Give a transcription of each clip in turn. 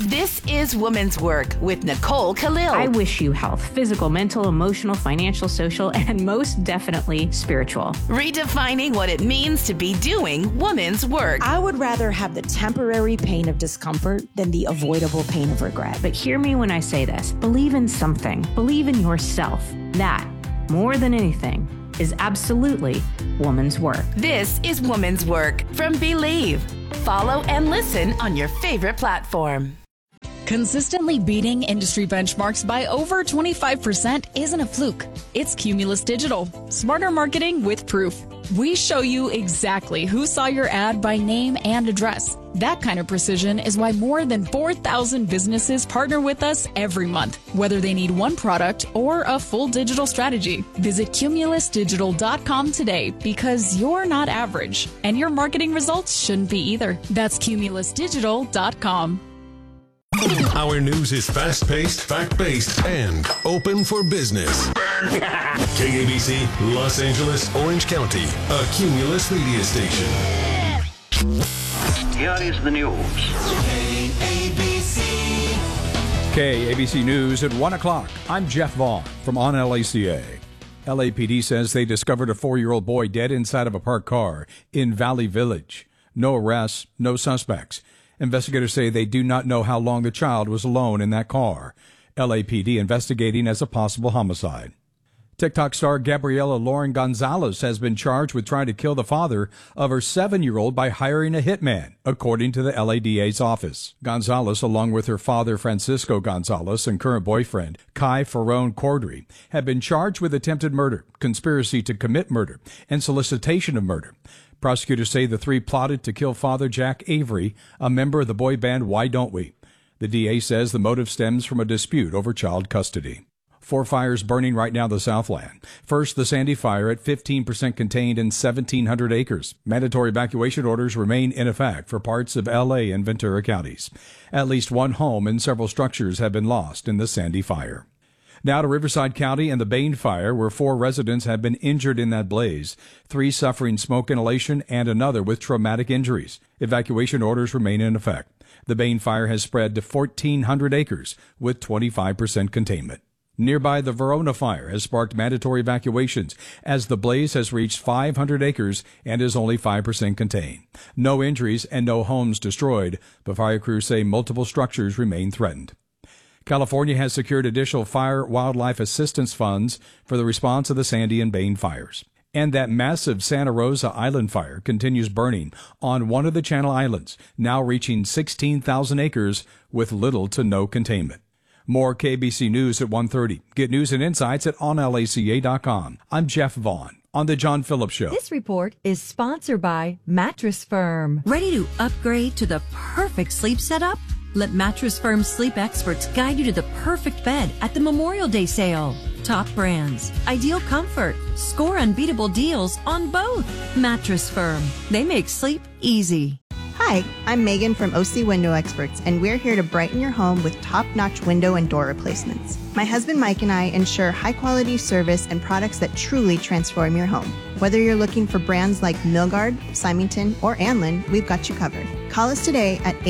This is Woman's Work with Nicole Khalil. I wish you health, physical, mental, emotional, financial, social, and most definitely spiritual. Redefining what it means to be doing woman's work. I would rather have the temporary pain of discomfort than the avoidable pain of regret. But hear me when I say this. Believe in something. Believe in yourself. That, more than anything, is absolutely woman's work. This is Woman's Work from Believe. Follow and listen on your favorite platform. Consistently beating industry benchmarks by over 25% isn't a fluke. It's Cumulus Digital. Smarter marketing with proof. We show you exactly who saw your ad by name and address. That kind of precision is why more than 4,000 businesses partner with us every month, whether they need one product or a full digital strategy. Visit cumulusdigital.com today because you're not average, and your marketing results shouldn't be either. That's cumulusdigital.com. Our news is fast-paced, fact-based, and open for business. KABC, Los Angeles, Orange County, a Cumulus media station. Here is the news. KABC News at 1 o'clock. I'm Jeff Vaughn from On LACA. LAPD says they discovered a 4-year-old boy dead inside of a parked car in Valley Village. No arrests, no suspects. Investigators say they do not know how long the child was alone in that car. LAPD investigating as a possible homicide. TikTok star Gabriela Lauren Gonzalez has been charged with trying to kill the father of her 7-year-old by hiring a hitman, according to the LADA's office. Gonzalez, along with her father Francisco Gonzalez and current boyfriend Kai Ferron Cordry, have been charged with attempted murder, conspiracy to commit murder, and solicitation of murder. Prosecutors say the three plotted to kill Father Jack Avery, a member of the boy band Why Don't We? The DA says the motive stems from a dispute over child custody. 4 fires burning right now in the Southland. First, the Sandy fire at 15% contained in 1,700 acres. Mandatory evacuation orders remain in effect for parts of L.A. and Ventura counties. At least one home and several structures have been lost in the Sandy fire. Now to Riverside County and the Bain fire, where 4 residents have been injured in that blaze, 3 suffering smoke inhalation and another with traumatic injuries. Evacuation orders remain in effect. The Bain fire has spread to 1,400 acres with 25% containment. Nearby, the Verona fire has sparked mandatory evacuations as the blaze has reached 500 acres and is only 5% contained. No injuries and no homes destroyed, but fire crews say multiple structures remain threatened. California has secured additional fire wildlife assistance funds for the response of the Sandy and Bain fires. And that massive Santa Rosa Island fire continues burning on one of the Channel Islands, now reaching 16,000 acres with little to no containment. More KBC News at 1:30. Get news and insights at onlaca.com. I'm Jeff Vaughn on The John Phillips Show. This report is sponsored by Mattress Firm. Ready to upgrade to the perfect sleep setup? Let Mattress Firm sleep experts guide you to the perfect bed at the Memorial Day sale. Top brands, ideal comfort, score unbeatable deals on both. Mattress Firm. They make sleep easy. Hi, I'm Megan from OC Window Experts, and we're here to brighten your home with top-notch window and door replacements. My husband Mike and I ensure high-quality service and products that truly transform your home. Whether you're looking for brands like Milgard, Symington, or Anlin, we've got you covered. Call us today at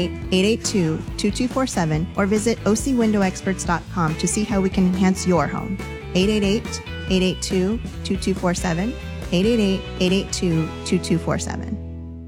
888-882-2247 or visit ocwindowexperts.com to see how we can enhance your home. 888-882-2247, 888-882-2247.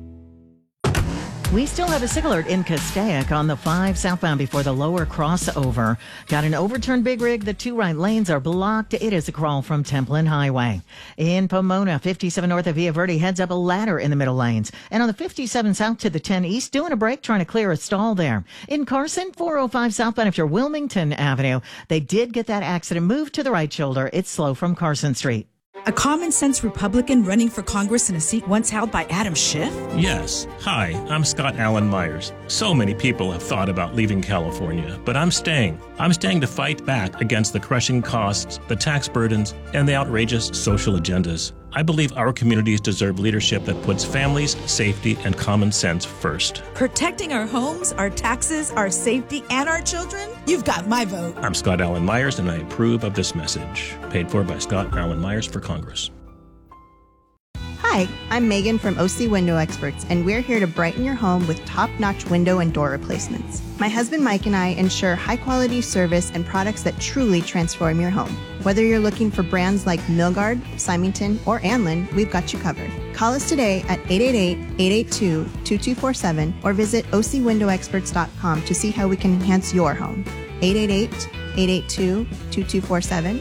We still have a sick alert in Castaic on the 5 southbound before the lower crossover. Got an overturned big rig. The 2 right lanes are blocked. It is a crawl from Templin Highway. In Pomona, 57 north of Villa Verde heads up a ladder in the middle lanes. And on the 57 south to the 10 east, doing a break, trying to clear a stall there. In Carson, 405 southbound after Wilmington Avenue, they did get that accident moved to the right shoulder. It's slow from Carson Street. A common-sense Republican running for Congress in a seat once held by Adam Schiff? Yes. Hi, I'm Scott Allen Myers. So many people have thought about leaving California, but I'm staying. I'm staying to fight back against the crushing costs, the tax burdens, and the outrageous social agendas. I believe our communities deserve leadership that puts families, safety, and common sense first. Protecting our homes, our taxes, our safety, and our children? You've got my vote. I'm Scott Allen Myers, and I approve of this message. Paid for by Scott Allen Myers for Congress. Hi, I'm Megan from OC Window Experts, and we're here to brighten your home with top-notch window and door replacements. My husband Mike and I ensure high-quality service and products that truly transform your home. Whether you're looking for brands like Milgard, Symington, or Anlin, we've got you covered. Call us today at 888-882-2247 or visit ocwindowexperts.com to see how we can enhance your home. 888-882-2247,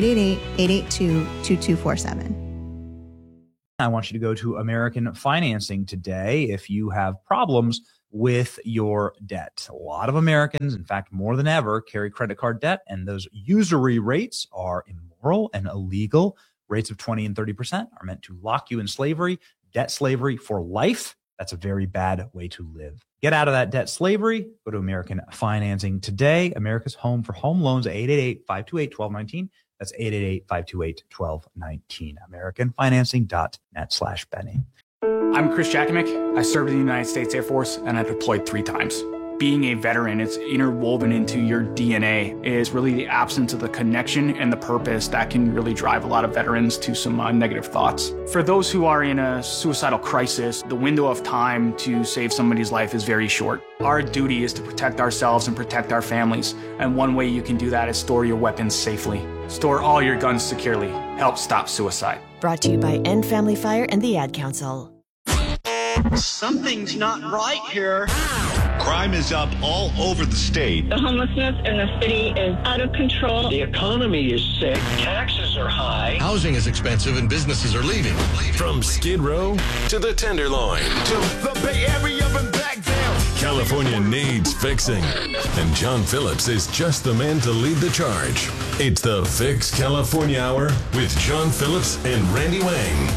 888-882-2247. I want you to go to American Financing today if you have problems with your debt. A lot of Americans, in fact, more than ever, carry credit card debt, and those usury rates are immoral and illegal. Rates of 20 and 30% are meant to lock you in slavery, debt slavery for life. That's a very bad way to live. Get out of that debt slavery. Go to American Financing today. America's home for home loans at 888-528-1219. That's 888-528-1219. AmericanFinancing.net/Benny. I'm Chris Jakovic. I served in the United States Air Force and I deployed 3 times. Being a veteran, it's interwoven into your DNA. It is really the absence of the connection and the purpose that can really drive a lot of veterans to some negative thoughts. For those who are in a suicidal crisis, the window of time to save somebody's life is very short. Our duty is to protect ourselves and protect our families. And one way you can do that is store your weapons safely. Store all your guns securely. Help stop suicide. Brought to you by End Family Fire and the Ad Council. Something's not right here. Crime is up all over the state. The homelessness in the city is out of control. The economy is sick. Taxes are high. Housing is expensive and businesses are leaving. From Skid Row to the Tenderloin to the Bay Area and back down. California needs fixing. And John Phillips is just the man to lead the charge. It's the Fix California Hour with John Phillips and Randy Wang.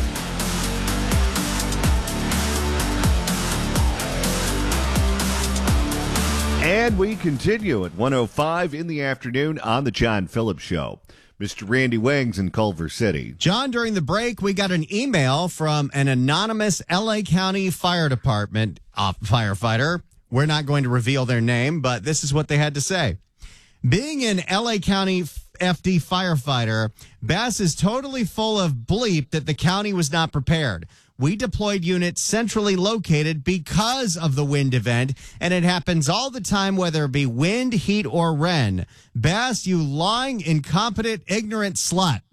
And we continue at 1:05 in the afternoon on the John Phillips Show. Mr. Randy Wang's in Culver City. John, during the break, we got an email from an anonymous L.A. County Fire Department firefighter. We're not going to reveal their name, but this is what they had to say. Being an L.A. County FD firefighter, Bass is totally full of bleep that the county was not prepared. We deployed units centrally located because of the wind event, and it happens all the time, whether it be wind, heat, or rain. Bass, you lying, incompetent, ignorant slut.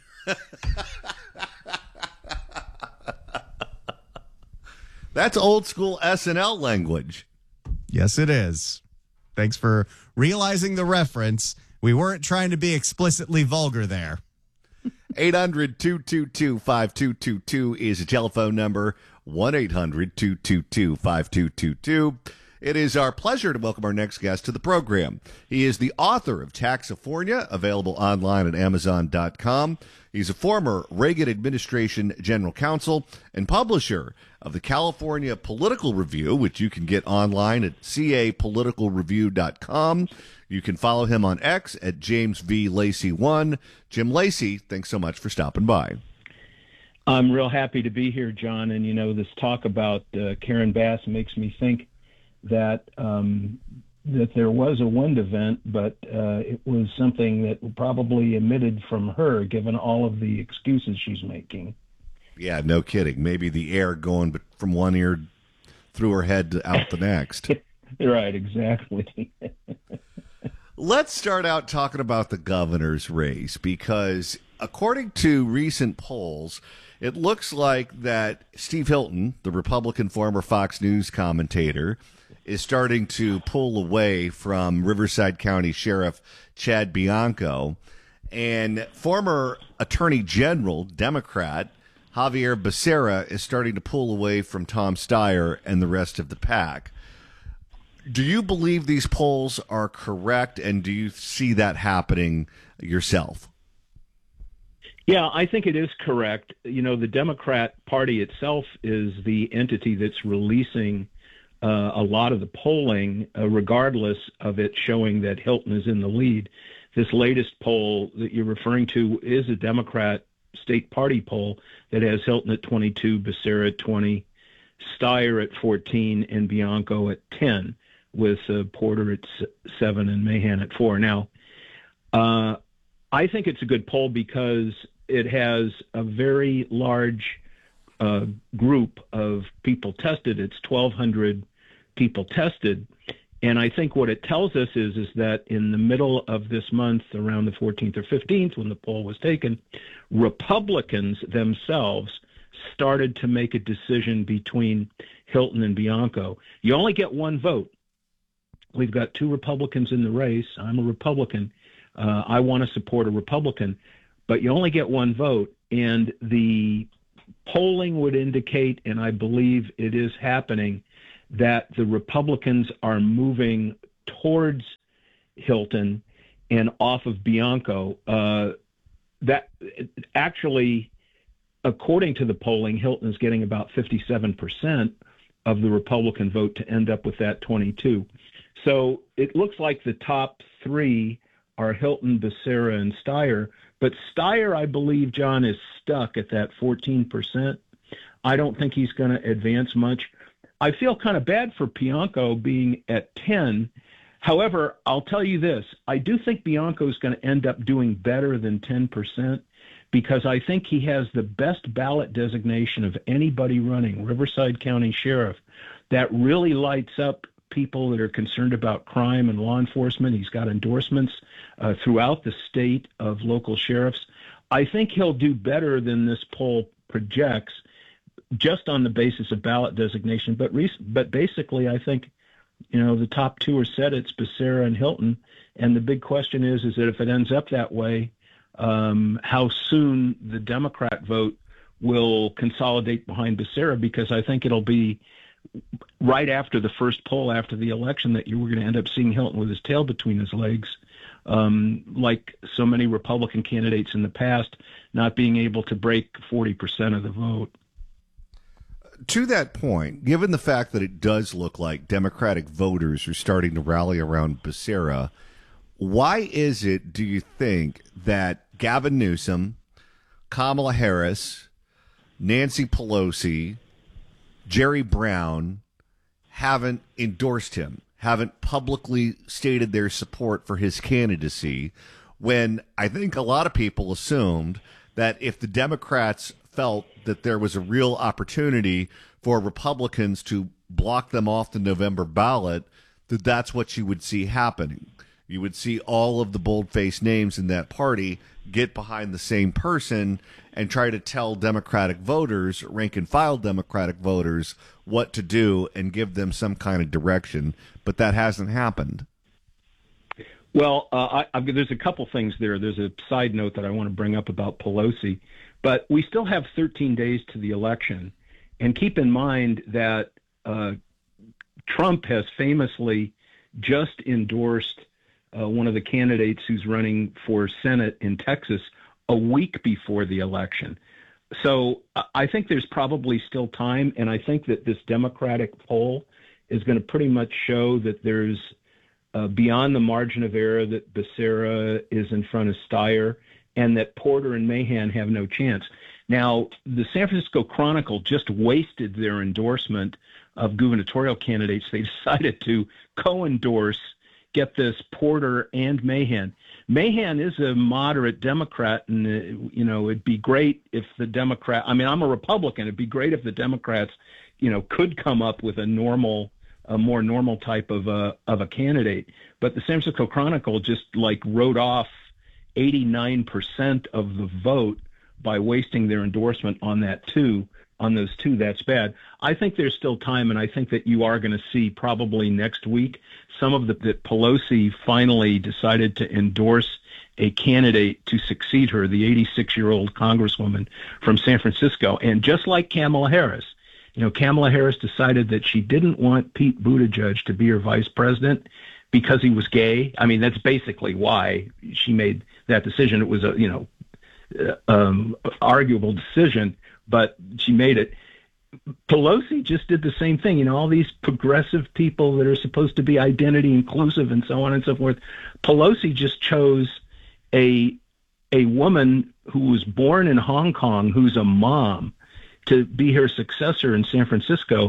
That's old school SNL language. Yes, it is. Thanks for realizing the reference. We weren't trying to be explicitly vulgar there. 800-222-5222 is a telephone number. 1-800-222-5222. It is our pleasure to welcome our next guest to the program. He is the author of Taxifornia, available online at Amazon.com. He's a former Reagan administration general counsel and publisher of the California Political Review, which you can get online at capoliticalreview.com. You can follow him on X at James V. Lacey1. Jim Lacey, thanks so much for stopping by. I'm real happy to be here, John. And, you know, this talk about Karen Bass makes me think that that there was a wind event, but it was something that probably emitted from her, given all of the excuses she's making. Yeah, no kidding. Maybe the air going from one ear through her head out the next. Right, exactly. Let's start out talking about the governor's race, because according to recent polls, it looks like that Steve Hilton, the Republican former Fox News commentator, is starting to pull away from Riverside County Sheriff Chad Bianco, and former Attorney General, Democrat, Javier Becerra is starting to pull away from Tom Steyer and the rest of the pack. Do you believe these polls are correct, and do you see that happening yourself? Yeah, I think it is correct. You know, the Democrat Party itself is the entity that's releasing a lot of the polling, regardless of it showing that Hilton is in the lead. This latest poll that you're referring to is a Democrat state party poll that has Hilton at 22, Becerra at 20, Steyer at 14, and Bianco at 10, with Porter at 7 and Mahan at 4. Now, I think it's a good poll because it has a very large group of people tested. It's 1,200 people tested. And I think what it tells us is that in the middle of this month, around the 14th or 15th, when the poll was taken, Republicans themselves started to make a decision between Hilton and Bianco. You only get one vote. We've got two Republicans in the race. I'm a Republican. I want to support a Republican, but you only get one vote. And the polling would indicate, and I believe it is happening, that the Republicans are moving towards Hilton and off of Bianco. That actually, according to the polling, Hilton is getting about 57% of the Republican vote to end up with that 22. So it looks like the top three are Hilton, Becerra, and Steyer. But Steyer, I believe, John, is stuck at that 14%. I don't think he's going to advance much. I feel kind of bad for Bianco being at 10. However, I'll tell you this. I do think Bianco is going to end up doing better than 10% because I think he has the best ballot designation of anybody running, Riverside County Sheriff. That really lights up people that are concerned about crime and law enforcement. He's got endorsements throughout the state of local sheriffs. I think he'll do better than this poll projects, just on the basis of ballot designation. But basically, I think, the top two are set. It's Becerra and Hilton. And the big question is that if it ends up that way, how soon the Democrat vote will consolidate behind Becerra, because I think it'll be right after the first poll after the election that you were going to end up seeing Hilton with his tail between his legs, like so many Republican candidates in the past, not being able to break 40% of the vote. To that point, given the fact that it does look like Democratic voters are starting to rally around Becerra, why is it, do you think, that Gavin Newsom, Kamala Harris, Nancy Pelosi, Jerry Brown haven't endorsed him, haven't publicly stated their support for his candidacy, when I think a lot of people assumed that if the Democrats felt that there was a real opportunity for Republicans to block them off the November ballot, that that's what you would see happening. You would see all of the bold-faced names in that party get behind the same person and try to tell Democratic voters, rank-and-file Democratic voters, what to do and give them some kind of direction. But that hasn't happened. Well, there's a couple things there. There's a side note that I want to bring up about Pelosi. But we still have 13 days to the election. And keep in mind that Trump has famously just endorsed one of the candidates who's running for Senate in Texas a week before the election. So I think there's probably still time, and I think that this Democratic poll is going to pretty much show that there's beyond the margin of error that Becerra is in front of Steyer, and that Porter and Mahan have no chance. Now, the San Francisco Chronicle just wasted their endorsement of gubernatorial candidates. They decided to co-endorse, get this, Porter and Mahan. Mahan is a moderate Democrat, and, it'd be great if the Democrat, I'm a Republican, it'd be great if the Democrats, could come up with a more normal type of a candidate. But the San Francisco Chronicle just wrote off 89% of the vote by wasting their endorsement on those two. That's bad. I think there's still time, and I think that you are going to see probably next week some of that Pelosi finally decided to endorse a candidate to succeed her, the 86-year-old congresswoman from San Francisco. And just like Kamala Harris, Kamala Harris decided that she didn't want Pete Buttigieg to be her vice president because he was gay. That's basically why she made that decision. It was a, arguable decision, but she made it. Pelosi just did the same thing. All these progressive people that are supposed to be identity inclusive and so on and so forth. Pelosi just chose a woman who was born in Hong Kong, who's a mom, to be her successor in San Francisco,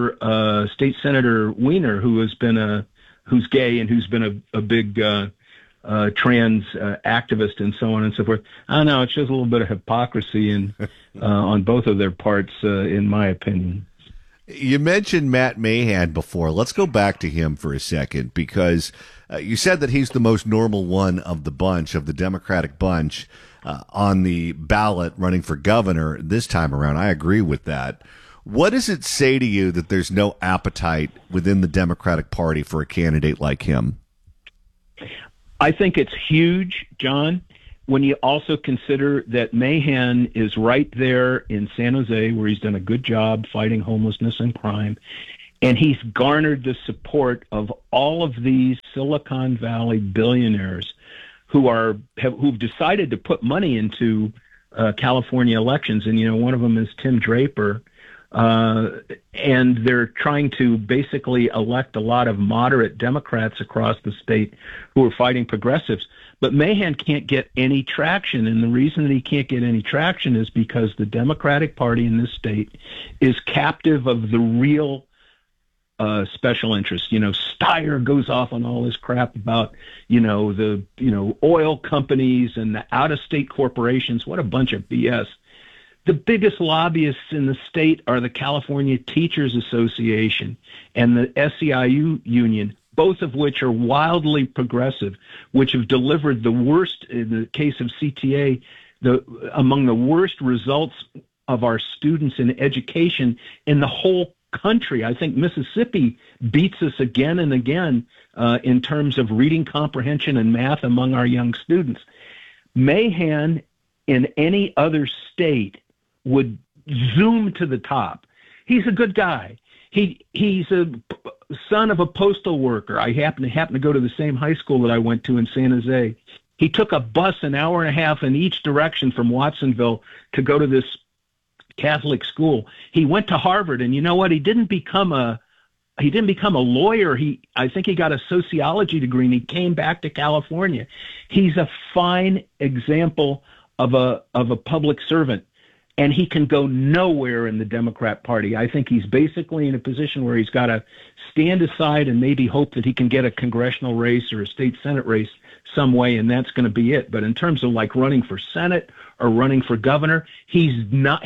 over State Senator Weiner, who's gay and who's been a big trans activist and so on and so forth. I don't know. It's just a little bit of hypocrisy on both of their parts, in my opinion. You mentioned Matt Mahan before. Let's go back to him for a second, because you said that he's the most normal one of the bunch, of the Democratic bunch, on the ballot running for governor this time around. I agree with that. What does it say to you that there's no appetite within the Democratic Party for a candidate like him? I think it's huge, John, when you also consider that Mahan is right there in San Jose, where he's done a good job fighting homelessness and crime, and he's garnered the support of all of these Silicon Valley billionaires who've decided to put money into California elections. And, one of them is Tim Draper. And they're trying to basically elect a lot of moderate Democrats across the state who are fighting progressives. But Mahan can't get any traction. And the reason that he can't get any traction is because the Democratic Party in this state is captive of the real special interests. Steyer goes off on all this crap about, the oil companies and the out-of-state corporations. What a bunch of BS. The biggest lobbyists in the state are the California Teachers Association and the SEIU union, both of which are wildly progressive, which have delivered the worst, in the case of CTA, among the worst results of our students in education in the whole country. I think Mississippi beats us again and again in terms of reading comprehension and math among our young students. Mahan in any other state would zoom to the top. He's a good guy. He's a son of a postal worker. I happen to go to the same high school that I went to in San Jose. He took a bus an hour and a half in each direction from Watsonville to go to this Catholic school. He went to Harvard, and you know what? He didn't become a lawyer. I think he got a sociology degree, and he came back to California. He's a fine example of a public servant. And he can go nowhere in the Democrat Party. I think he's basically in a position where he's got to stand aside and maybe hope that he can get a congressional race or a state Senate race some way, and that's going to be it. But in terms of like running for Senate or running for governor, he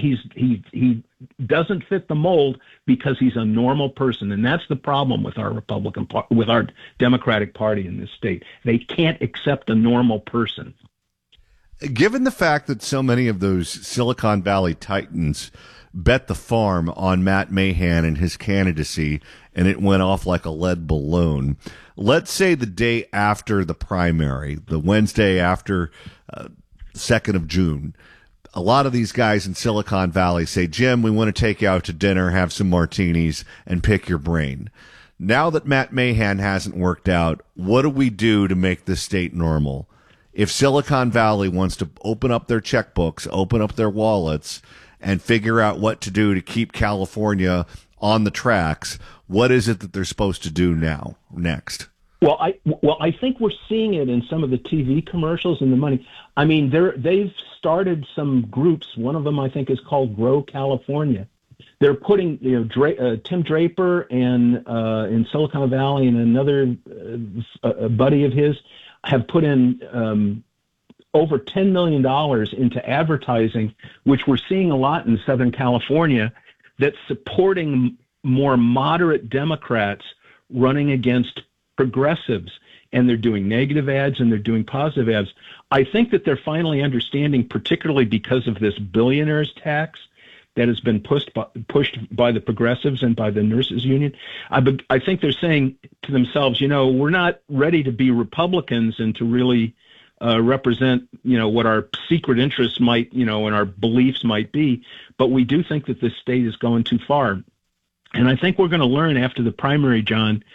doesn't fit the mold because he's a normal person, and that's the problem with our with our Democratic Party in this state. They can't accept a normal person. Given the fact that so many of those Silicon Valley titans bet the farm on Matt Mahan and his candidacy, and it went off like a lead balloon, let's say the day after the primary, the Wednesday after 2nd of June, a lot of these guys in Silicon Valley say, Jim, we want to take you out to dinner, have some martinis, and pick your brain. Now that Matt Mahan hasn't worked out, what do we do to make this state normal? If Silicon Valley wants to open up their checkbooks, open up their wallets, and figure out what to do to keep California on the tracks, what is it that they're supposed to do next? Well, I think we're seeing it in some of the TV commercials and the money. I mean, they've started some groups. One of them, I think, is called Grow California. They're putting, Tim Draper and in Silicon Valley and another buddy of his have put in over $10 million into advertising, which we're seeing a lot in Southern California, that's supporting more moderate Democrats running against progressives. And they're doing negative ads and they're doing positive ads. I think that they're finally understanding, particularly because of this billionaires tax that has been pushed by the progressives and by the nurses union. I think they're saying to themselves, we're not ready to be Republicans and to really represent, what our secret interests might, and our beliefs might be. But we do think that this state is going too far. And I think we're going to learn after the primary, John,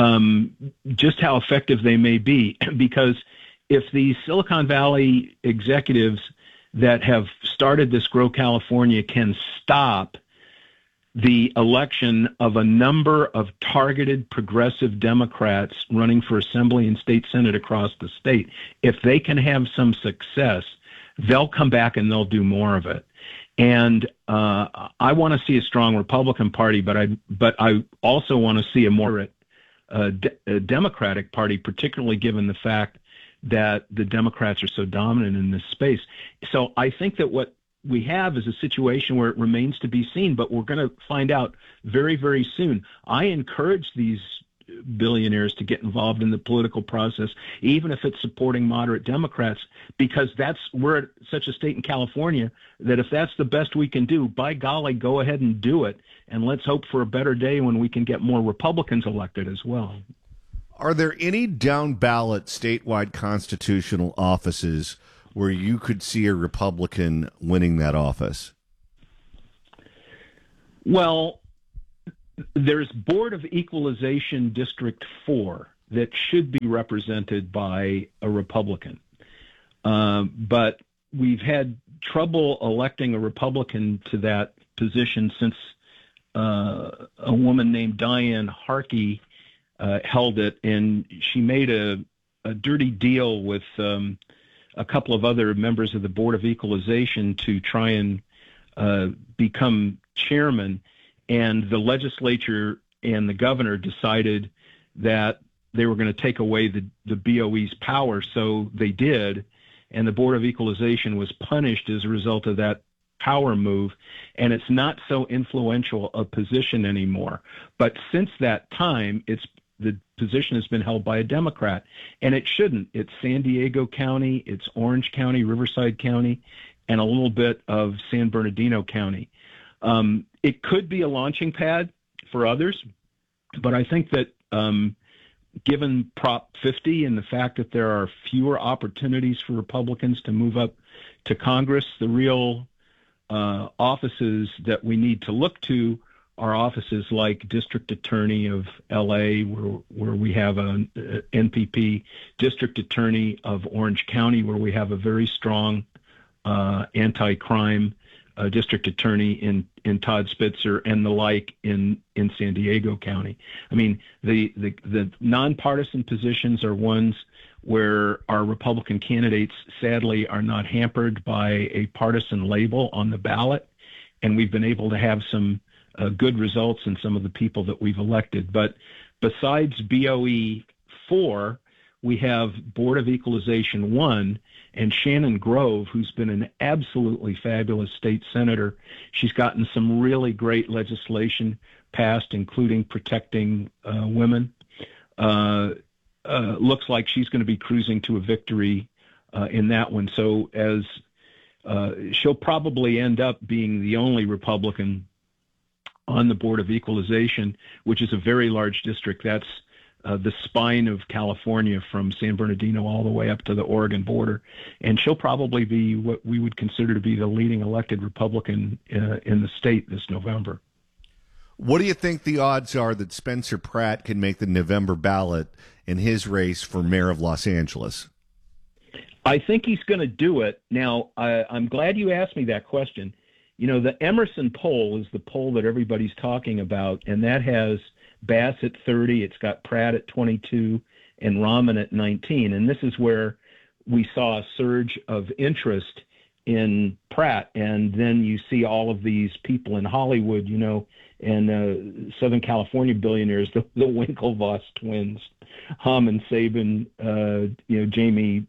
just how effective they may be. Because if these Silicon Valley executives that have started this Grow California can stop the election of a number of targeted progressive Democrats running for Assembly and State Senate across the state, if they can have some success, they'll come back and they'll do more of it. And I want to see a strong Republican Party, but I also want to see a moderate Democratic Party, particularly given the fact that the Democrats are so dominant in this space. So I think that what we have is a situation where it remains to be seen, but we're going to find out very, very soon. I encourage these billionaires to get involved in the political process, even if it's supporting moderate Democrats, because we're at such a state in California that if that's the best we can do, by golly, go ahead and do it. And let's hope for a better day when we can get more Republicans elected as well. Are there any down ballot statewide constitutional offices where you could see a Republican winning that office? Well, there's Board of Equalization District 4 that should be represented by a Republican. But we've had trouble electing a Republican to that position since a woman named Diane Harkey held it, and she made a dirty deal with a couple of other members of the Board of Equalization to try and become chairman. And the legislature and the governor decided that they were going to take away the BOE's power, so they did, and the Board of Equalization was punished as a result of that power move, and it's not so influential a position anymore. But since that time, the position has been held by a Democrat, and it shouldn't. It's San Diego County, it's Orange County, Riverside County, and a little bit of San Bernardino County. It could be a launching pad for others, but I think that given Prop 50 and the fact that there are fewer opportunities for Republicans to move up to Congress, the real offices that we need to look to are offices like District Attorney of L.A., where we have an NPP, District Attorney of Orange County, where we have a very strong anti-crime district attorney in Todd Spitzer, and the like in San Diego County. I mean, the nonpartisan positions are ones where our Republican candidates, sadly, are not hampered by a partisan label on the ballot, and we've been able to have some good results in some of the people that we've elected. But besides BOE 4, we have Board of Equalization 1, and Shannon Grove, who's been an absolutely fabulous state senator. She's gotten some really great legislation passed, including protecting women. Looks like she's going to be cruising to a victory in that one. So she'll probably end up being the only Republican on the Board of Equalization, which is a very large district. That's the spine of California from San Bernardino all the way up to the Oregon border. And she'll probably be what we would consider to be the leading elected Republican in the state this November. What do you think the odds are that Spencer Pratt can make the November ballot in his race for mayor of Los Angeles? I think he's going to do it. Now, I'm glad you asked me that question. You know, the Emerson poll is the poll that everybody's talking about, and that has Bass at 30, it's got Pratt at 22, and Rahman at 19. And this is where we saw a surge of interest in Pratt. And then you see all of these people in Hollywood, you know, and Southern California billionaires, the Winklevoss twins, Hum and Sabin, you know, Jamie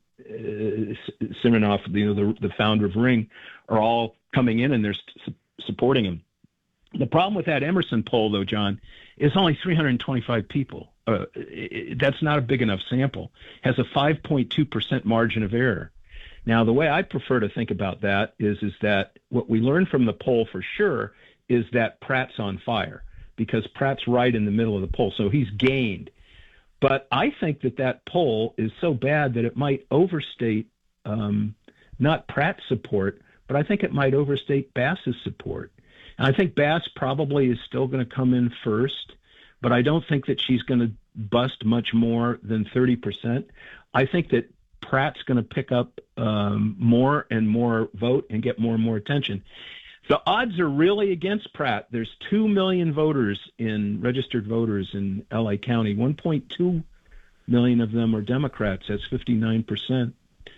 Siminoff, you know, the founder of Ring, are all coming in and they're supporting him. The problem with that Emerson poll, though, John, is only 325 people. That's not a big enough sample. Has a 5.2% margin of error. Now, the way I prefer to think about that is that what we learned from the poll for sure is that Pratt's on fire, because Pratt's right in the middle of the poll, so he's gained. But I think that poll is so bad that it might overstate not Pratt's support, but I think it might overstate Bass's support. And I think Bass probably is still going to come in first, but I don't think that she's going to bust much more than 30%. I think that Pratt's going to pick up more and more vote and get more and more attention. The odds are really against Pratt. There's 2 million registered voters in L.A. County. 1.2 million of them are Democrats. That's 59%.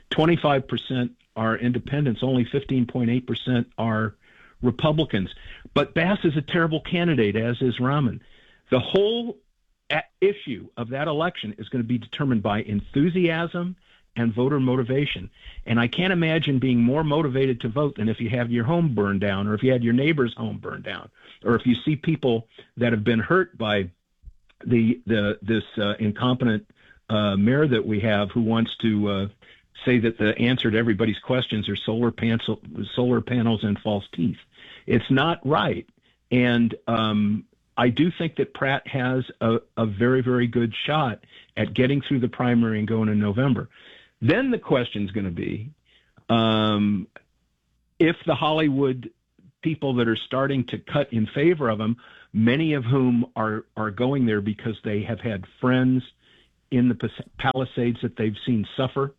25% are independents. Only 15.8% are Republicans. But Bass is a terrible candidate, as is Rahman. The whole issue of that election is going to be determined by enthusiasm and voter motivation. And I can't imagine being more motivated to vote than if you have your home burned down, or if you had your neighbor's home burned down, or if you see people that have been hurt by this incompetent mayor that we have, who wants to say that the answer to everybody's questions are solar panels and false teeth. It's not right. And I do think that Pratt has a very, very good shot at getting through the primary and going in November. Then the question is going to be, if the Hollywood people that are starting to cut in favor of him, many of whom are going there because they have had friends in the Palisades that they've seen suffer,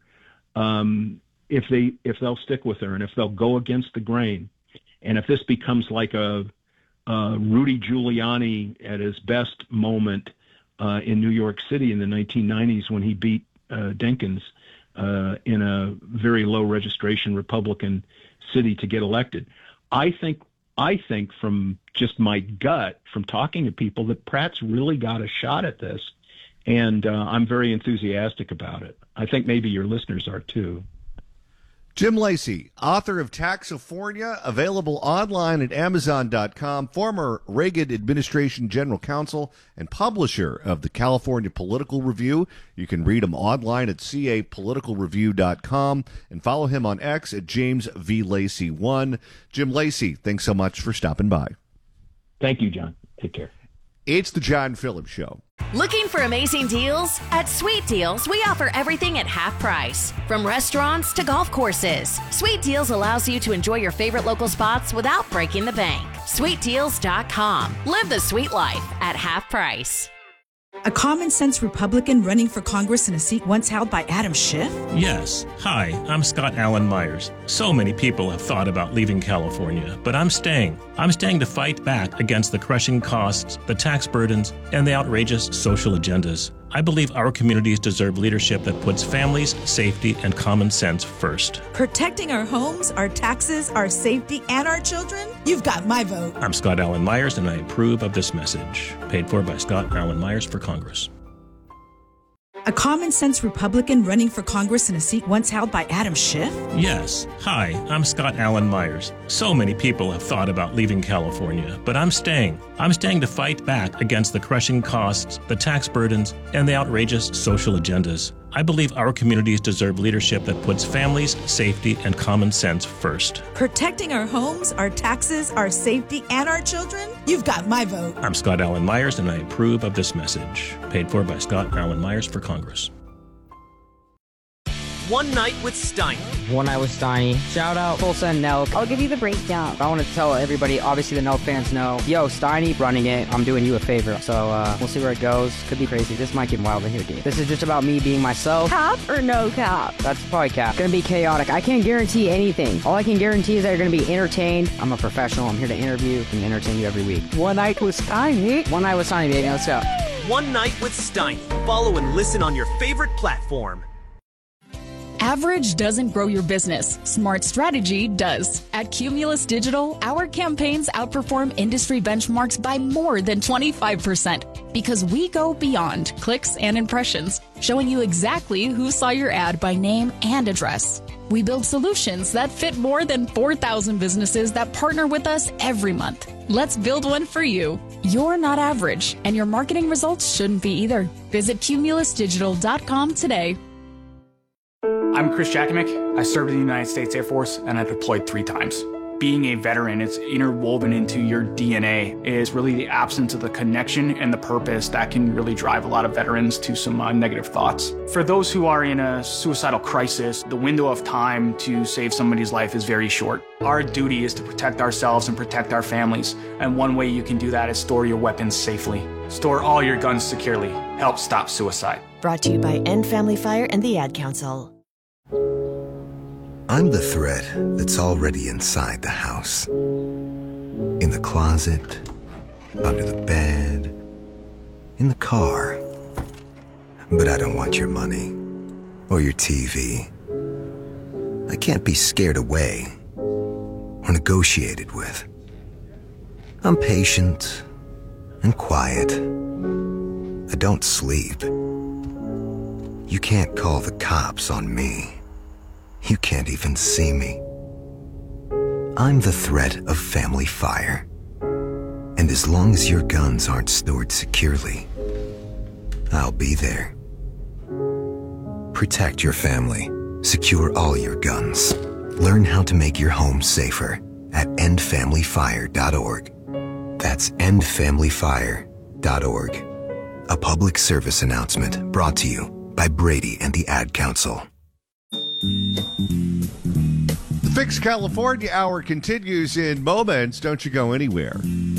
if they'll stick with her and if they'll go against the grain, and if this becomes like a Rudy Giuliani at his best moment in New York City in the 1990s when he beat Dinkins in a very low registration Republican city to get elected. I think from just my gut, from talking to people, that Pratt's really got a shot at this, and I'm very enthusiastic about it. I think maybe your listeners are too. Jim Lacey, author of Taxifornia, available online at Amazon.com, former Reagan administration general counsel and publisher of the California Political Review. You can read him online at capoliticalreview.com and follow him on X at James V. Lacey 1. Jim Lacey, thanks so much for stopping by. Thank you, John. Take care. It's the John Phillips Show. Looking for amazing deals? At Sweet Deals, we offer everything at half price. From restaurants to golf courses, Sweet Deals allows you to enjoy your favorite local spots without breaking the bank. SweetDeals.com. Live the sweet life at half price. A common-sense Republican running for Congress in a seat once held by Adam Schiff? Yes. Hi, I'm Scott Allen Myers. So many people have thought about leaving California, but I'm staying. I'm staying to fight back against the crushing costs, the tax burdens, and the outrageous social agendas. I believe our communities deserve leadership that puts families, safety, and common sense first. Protecting our homes, our taxes, our safety, and our children? You've got my vote. I'm Scott Allen Myers, and I approve of this message. Paid for by Scott Allen Myers for Congress. A common-sense Republican running for Congress in a seat once held by Adam Schiff? Yes. Hi, I'm Scott Allen Myers. So many people have thought about leaving California, but I'm staying. I'm staying to fight back against the crushing costs, the tax burdens, and the outrageous social agendas. I believe our communities deserve leadership that puts families, safety, and common sense first. Protecting our homes, our taxes, our safety, and our children? You've got my vote. I'm Scott Allen Myers, and I approve of this message. Paid for by Scott Allen Myers for Congress. One Night with Steiny. One Night with Steiny. Shout out Full Send Nelk. I'll give you the breakdown. I want to tell everybody, obviously the Nelk fans know, yo, Steiny running it. I'm doing you a favor. So we'll see where it goes. Could be crazy. This might get wild in here, dude. This is just about me being myself. Cap or no cap? That's probably cap. Gonna be chaotic. I can't guarantee anything. All I can guarantee is that you're gonna be entertained. I'm a professional. I'm here to interview and entertain you every week. One Night with Steiny. One Night with Steiny, baby. Let's go. One Night with Steiny. Follow and listen on your favorite platform. Average doesn't grow your business. Smart strategy does. At Cumulus Digital, our campaigns outperform industry benchmarks by more than 25% because we go beyond clicks and impressions, showing you exactly who saw your ad by name and address. We build solutions that fit more than 4,000 businesses that partner with us every month. Let's build one for you. You're not average, and your marketing results shouldn't be either. Visit cumulusdigital.com today. I'm Chris Jakimick. I served in the United States Air Force and I deployed 3 times. Being a veteran, it's interwoven into your DNA. It is really the absence of the connection and the purpose that can really drive a lot of veterans to some negative thoughts. For those who are in a suicidal crisis, the window of time to save somebody's life is very short. Our duty is to protect ourselves and protect our families. And one way you can do that is store your weapons safely. Store all your guns securely. Help stop suicide. Brought to you by End Family Fire and the Ad Council. I'm the threat that's already inside the house. In the closet, under the bed, in the car. But I don't want your money or your TV. I can't be scared away or negotiated with. I'm patient and quiet. I don't sleep. You can't call the cops on me. You can't even see me. I'm the threat of family fire. And as long as your guns aren't stored securely, I'll be there. Protect your family. Secure all your guns. Learn how to make your home safer at endfamilyfire.org. That's endfamilyfire.org. A public service announcement brought to you by Brady and the Ad Council. The Fix California Hour continues in moments. Don't you go anywhere.